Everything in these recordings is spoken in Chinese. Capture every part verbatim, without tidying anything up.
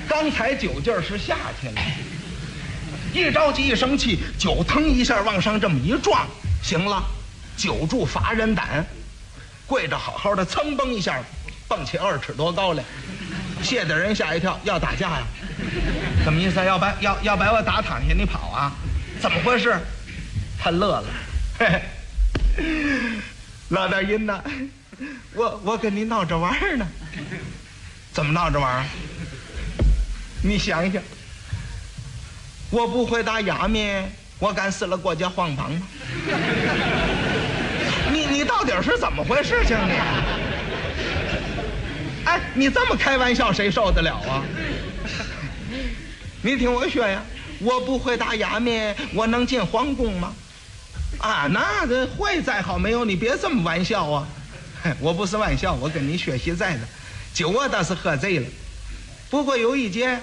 刚才酒劲儿是下去了，一着急一生气，酒腾一下往上这么一撞，行了，酒助伐人胆，跪着好好的，噌蹦一下蹦起二尺多高来，吓得人吓一跳，要打架呀？什么意思啊？要把要要把我打躺下你跑啊？怎么回事？他乐了，嘿嘿，老大音呐，我我跟你闹着玩呢。怎么闹着玩？你想一想，我不会打哑面，我敢死了国家皇榜吗？你你到底是怎么回事情你？哎，你这么开玩笑，谁受得了啊？你听我学呀，我不会打哑面，我能进皇宫吗？啊，那这会再好没有，你别这么玩笑啊！我不是玩笑，我跟你学习在的，酒我倒是喝醉了，不过有一节，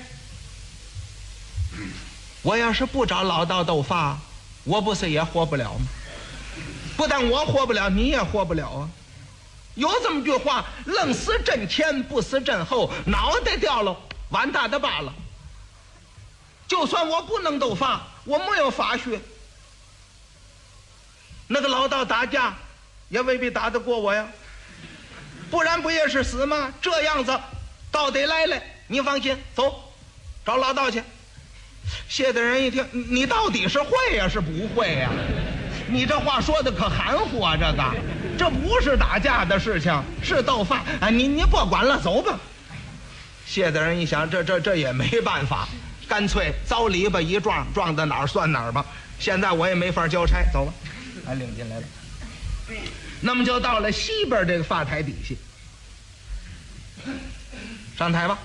我要是不找老道斗法，我不是也活不了吗？不但我活不了，你也活不了啊！有这么句话，愣死阵前不死阵后，脑袋掉了完蛋的罢了。就算我不能斗法，我没有法学，那个老道打架也未必打得过我呀，不然不也是死吗？这样子道得来了，你放心，走找老道去。谢的人一听，你到底是会呀是不会呀？你这话说的可含糊啊，这个这不是打架的事情，是斗法。哎，你你不管了，走吧。谢的人一想，这这这也没办法，干脆遭篱笆一撞，撞到哪儿算哪儿吧。现在我也没法交差，走吧。哎，领进来了。那么就到了西边这个发台底下，上台吧。